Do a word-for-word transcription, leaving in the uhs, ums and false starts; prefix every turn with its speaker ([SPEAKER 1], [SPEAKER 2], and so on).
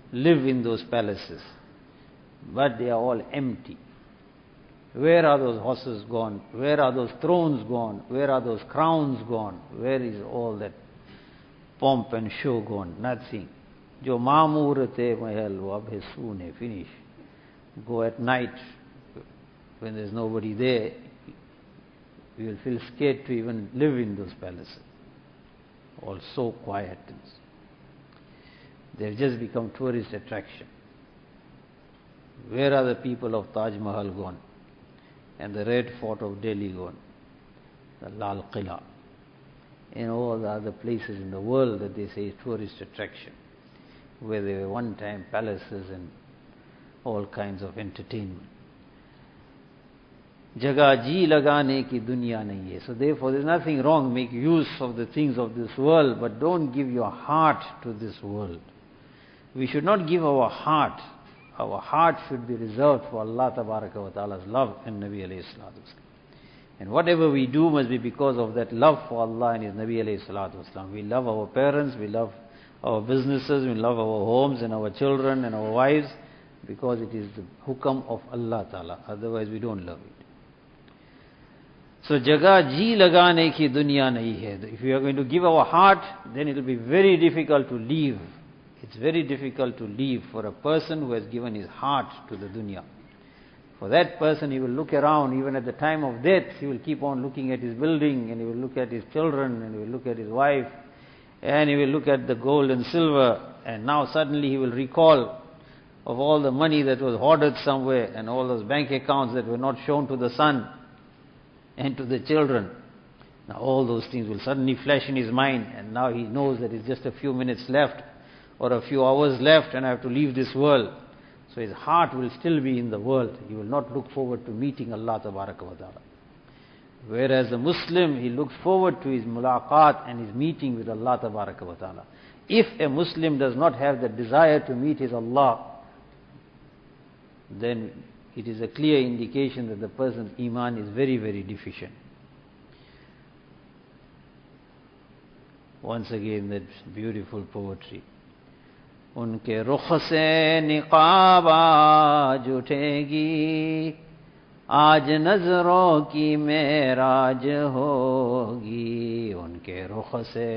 [SPEAKER 1] live in those palaces, but they are all empty. Where are those horses gone? Where are those thrones gone? Where are those crowns gone? Where is all that pomp and show gone? Nothing. Jo maamurate mahal wo ab hai soon finish. Go at night when there's nobody there, you will feel scared to even live in those palaces. All so quiet. They've just become tourist attraction. Where are the people of Taj Mahal gone? And the Red Fort of Delhi gone? The Lal Qila. And all the other places in the world that they say is tourist attraction, where there were one time palaces and all kinds of entertainment. Jaga ji lagane ki dunya nahi hai. So therefore there is nothing wrong, make use of the things of this world, but don't give your heart to this world. We should not give our heart. Our heart should be reserved for Allah Tabaraka wa Ta'ala's love and Nabi alayhi salatu wasalam. And whatever we do must be because of that love for Allah and His Nabi alayhi salatu wasalam. We love our parents, we love our businesses, we love our homes and our children and our wives, because it is the hukam of Allah Ta'ala. Otherwise we don't love it. So jaga ji lagane ki dunya nahi hai. If we are going to give our heart, then it will be very difficult to leave. It's very difficult to leave for a person who has given his heart to the dunya. For that person, he will look around, even at the time of death, he will keep on looking at his building, and he will look at his children, and he will look at his wife, and he will look at the gold and silver, and now suddenly he will recall of all the money that was hoarded somewhere, and all those bank accounts that were not shown to the son and to the children. Now all those things will suddenly flash in his mind, and now he knows that it's just a few minutes left, or a few hours left, and I have to leave this world. So his heart will still be in the world. He will not look forward to meeting Allah Tabaraka wa Ta'ala. Whereas the Muslim, he looks forward to his mulaqat and his meeting with Allah Tabaraka wa Ta'ala. If a Muslim does not have the desire to meet his Allah, then it is a clear indication that the person's iman is very, very deficient. Once again, that beautiful poetry. उनके रुख से निकाब आज उठेगी, आज नजरों की मेराज होगी, उनके रुख से